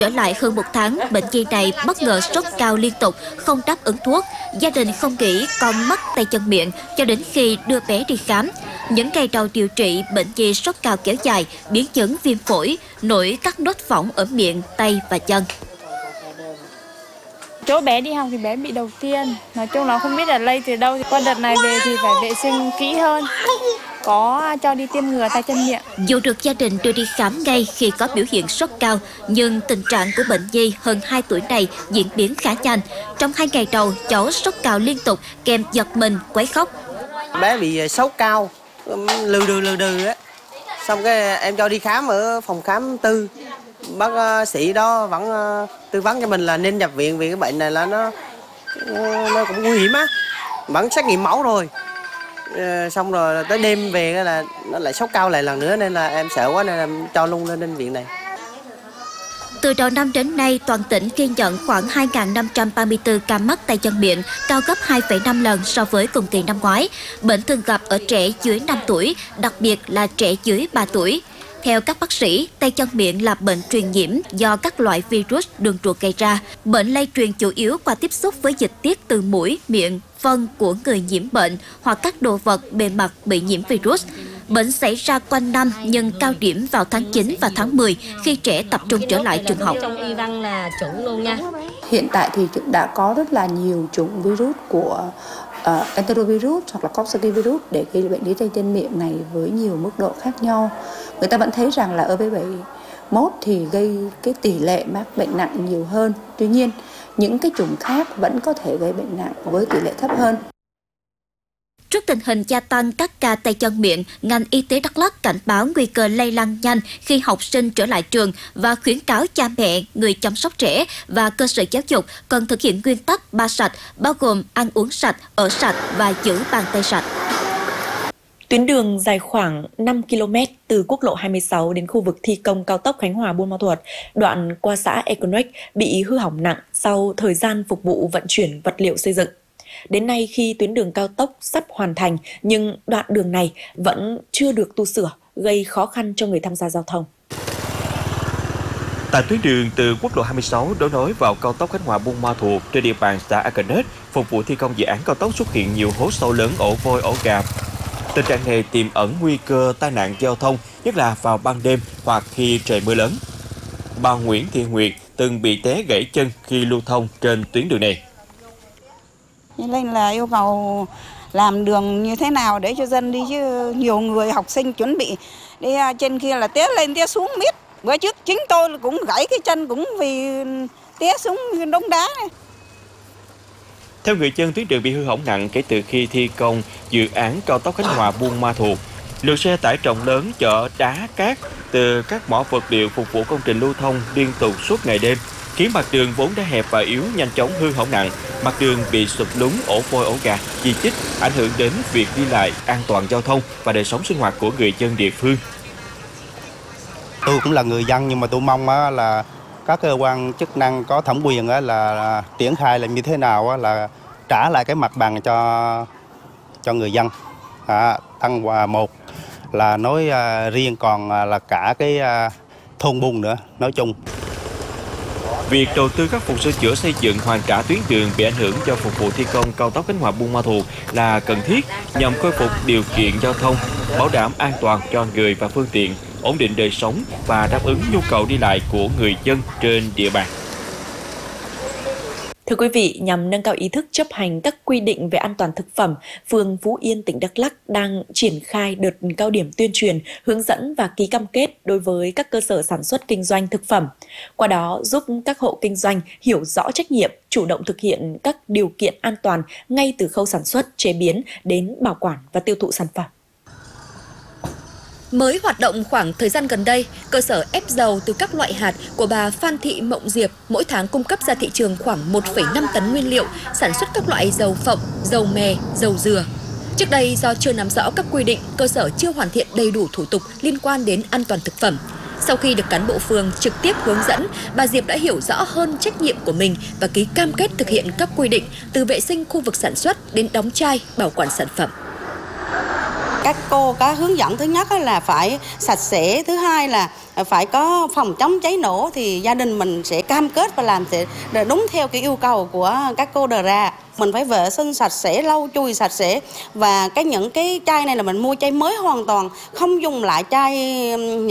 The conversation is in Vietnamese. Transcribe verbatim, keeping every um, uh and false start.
Trở lại hơn một tháng, bệnh nhi này bất ngờ sốt cao liên tục, không đáp ứng thuốc. Gia đình không nghĩ con mắc tay chân miệng cho đến khi đưa bé đi khám. Những ngày đầu điều trị, bệnh nhi sốt cao kéo dài, biến chứng viêm phổi, nổi các nốt phỏng ở miệng, tay và chân. Chỗ bé đi học thì bé bị đầu tiên, nói chung là không biết là lây từ đâu. Qua đợt này về thì phải vệ sinh kỹ hơn, có cho đi tiêm ngừa tay chân miệng. Dù được gia đình đưa đi khám ngay khi có biểu hiện sốt cao, nhưng tình trạng của bệnh nhi hơn hai tuổi này diễn biến khá nhanh. Trong hai ngày đầu, cháu sốt cao liên tục, kèm giật mình, quấy khóc. Bé bị sốt cao, lừ đừ lừ đừ á. Xong cái em cho đi khám ở phòng khám tư. Bác sĩ đó vẫn tư vấn cho mình là nên nhập viện vì cái bệnh này là nó nó cũng nguy hiểm á. Vẫn xét nghiệm máu rồi. Xong rồi tới đêm về là nó lại sốt cao lại lần nữa nên là em sợ quá nên là cho luôn lên bệnh viện này. Từ đầu năm đến nay, toàn tỉnh ghi nhận khoảng hai nghìn năm trăm ba mươi tư ca mắc tay chân miệng, cao gấp hai phẩy năm lần so với cùng kỳ năm ngoái. Bệnh thường gặp ở trẻ dưới năm tuổi, đặc biệt là trẻ dưới ba tuổi. Theo các bác sĩ, tay chân miệng là bệnh truyền nhiễm do các loại virus đường ruột gây ra. Bệnh lây truyền chủ yếu qua tiếp xúc với dịch tiết từ mũi, miệng, phân của người nhiễm bệnh hoặc các đồ vật bề mặt bị nhiễm virus. Bệnh xảy ra quanh năm nhưng cao điểm vào tháng chín và tháng mười khi trẻ tập trung trở lại trường học. Trong y văn là chuẩn luôn nha. Hiện tại thì đã có rất là nhiều chủng virus của uh, enterovirus hoặc là Coxsackie virus để gây bệnh lý tay chân miệng này với nhiều mức độ khác nhau. Người ta vẫn thấy rằng là ở B bảy mốt thì gây cái tỷ lệ mắc bệnh nặng nhiều hơn. Tuy nhiên, những cái chủng khác vẫn có thể gây bệnh nặng với tỷ lệ thấp hơn. Trước tình hình gia tăng các ca tay chân miệng, ngành y tế Đắk Lắk cảnh báo nguy cơ lây lan nhanh khi học sinh trở lại trường và khuyến cáo cha mẹ, người chăm sóc trẻ và cơ sở giáo dục cần thực hiện nguyên tắc ba sạch, bao gồm ăn uống sạch, ở sạch và giữ bàn tay sạch. Tuyến đường dài khoảng năm ki lô mét từ quốc lộ hai mươi sáu đến khu vực thi công cao tốc Khánh Hòa - Buôn Ma Thuột, đoạn qua xã Econex bị hư hỏng nặng sau thời gian phục vụ vận chuyển vật liệu xây dựng. Đến nay khi tuyến đường cao tốc sắp hoàn thành nhưng đoạn đường này vẫn chưa được tu sửa, gây khó khăn cho người tham gia giao thông. Tại tuyến đường từ quốc lộ hai mươi sáu đấu nối vào cao tốc Khánh Hòa - Buôn Ma Thuột trên địa bàn xã Econex, phục vụ thi công dự án cao tốc xuất hiện nhiều hố sâu lớn, ổ vôi, ổ gà. Tình trạng này tiềm ẩn nguy cơ tai nạn giao thông, nhất là vào ban đêm hoặc khi trời mưa lớn. Bà Nguyễn Thị Nguyệt từng bị té gãy chân khi lưu thông trên tuyến đường này. Nên là yêu cầu làm đường như thế nào để cho dân đi, chứ nhiều người học sinh chuẩn bị đi trên kia là té lên té xuống miết. Bữa trước chính tôi cũng gãy cái chân cũng vì té xuống đống đá này. Theo người dân, tuyến đường bị hư hỏng nặng kể từ khi thi công dự án cao tốc Khánh Hòa - Buôn Ma Thuột. Lượng xe tải trọng lớn chở đá cát từ các mỏ vật liệu phục vụ công trình lưu thông liên tục suốt ngày đêm, khiến mặt đường vốn đã hẹp và yếu nhanh chóng hư hỏng nặng. Mặt đường bị sụp lún, ổ vôi, ổ gà, di chích, ảnh hưởng đến việc đi lại, an toàn giao thông và đời sống sinh hoạt của người dân địa phương. Tôi cũng là người dân nhưng mà tôi mong là các cơ quan chức năng có thẩm quyền là triển khai làm như thế nào là trả lại cái mặt bằng cho cho người dân. À, Thăng Hòa một là nói riêng, còn là cả cái thôn Bùn nữa nói chung. Việc đầu tư khắc phục sửa chữa xây dựng hoàn trả tuyến đường bị ảnh hưởng do phục vụ thi công cao tốc Khánh Hòa - Buôn Ma Thuột là cần thiết nhằm khôi phục điều kiện giao thông, bảo đảm an toàn cho người và phương tiện, ổn định đời sống và đáp ứng nhu cầu đi lại của người dân trên địa bàn. Thưa quý vị, nhằm nâng cao ý thức chấp hành các quy định về an toàn thực phẩm, phường Phú Yên, tỉnh Đắk Lắk đang triển khai đợt cao điểm tuyên truyền, hướng dẫn và ký cam kết đối với các cơ sở sản xuất kinh doanh thực phẩm. Qua đó giúp các hộ kinh doanh hiểu rõ trách nhiệm, chủ động thực hiện các điều kiện an toàn ngay từ khâu sản xuất, chế biến đến bảo quản và tiêu thụ sản phẩm. Mới hoạt động khoảng thời gian gần đây, cơ sở ép dầu từ các loại hạt của bà Phan Thị Mộng Diệp mỗi tháng cung cấp ra thị trường khoảng một phẩy năm tấn nguyên liệu sản xuất các loại dầu phộng, dầu mè, dầu dừa. Trước đây do chưa nắm rõ các quy định, cơ sở chưa hoàn thiện đầy đủ thủ tục liên quan đến an toàn thực phẩm. Sau khi được cán bộ phường trực tiếp hướng dẫn, bà Diệp đã hiểu rõ hơn trách nhiệm của mình và ký cam kết thực hiện các quy định từ vệ sinh khu vực sản xuất đến đóng chai, bảo quản sản phẩm. Các cô có hướng dẫn, thứ nhất là phải sạch sẽ, thứ hai là phải có phòng chống cháy nổ, thì gia đình mình sẽ cam kết và làm sẽ đúng theo cái yêu cầu của các cô đề ra. Mình phải vệ sinh sạch sẽ, lau chùi sạch sẽ, và cái những cái chai này là mình mua chai mới hoàn toàn, không dùng lại chai